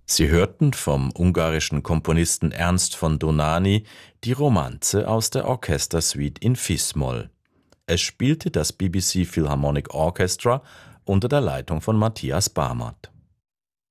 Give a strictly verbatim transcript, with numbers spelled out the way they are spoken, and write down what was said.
Sie hörten vom ungarischen Komponisten Ernst von Dohnányi die Romanze aus der Orchestersuite in Fis-Moll. Es spielte das B B C Philharmonic Orchestra unter der Leitung von Matthias Barmat.